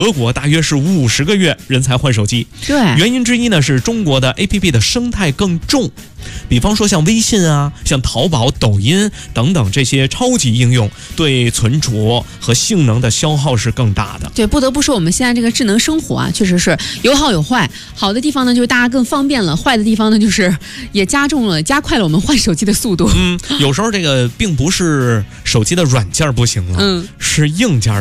德国大约是50个月人才换手机。 对， 原因之一呢是中国的 APP 的生态更重，比方说像微信啊、像淘宝、抖音等等这些超级应用，对存储和性能的消耗是更大的。 对，不得不说我们现在这个智能生活啊，确实是有好有坏。好的地方呢，就是大家更方便了；坏的地方呢，就是也加快了我们换手机的速度。 有时候这个并不是手机的软件不行了，是硬件